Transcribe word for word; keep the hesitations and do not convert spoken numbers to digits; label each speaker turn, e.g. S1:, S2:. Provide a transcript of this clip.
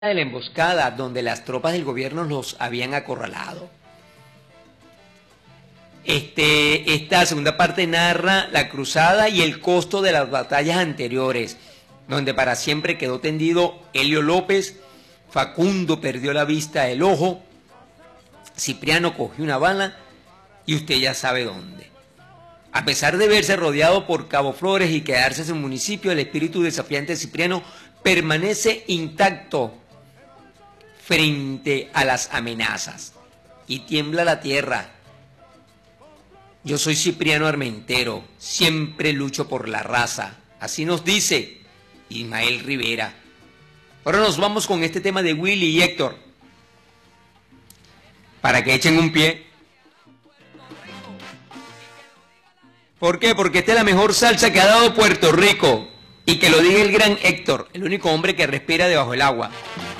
S1: de la emboscada donde las tropas del gobierno los habían acorralado. Este, esta segunda parte narra la cruzada y el costo de las batallas anteriores, donde para siempre quedó tendido Helio López, Facundo perdió la vista del ojo, Cipriano cogió una bala y usted ya sabe dónde. A pesar de verse rodeado por Cabo Flores y quedarse en su municipio, el espíritu desafiante de Cipriano permanece intacto frente a las amenazas y tiembla la tierra. Yo soy Cipriano Armentero, siempre lucho por la raza. Así nos dice Ismael Rivera. Ahora nos vamos con este tema de Willy y Héctor, para que echen un pie. ¿Por qué? Porque esta es la mejor salsa que ha dado Puerto Rico. Y que lo diga el gran Héctor, el único hombre que respira debajo del agua.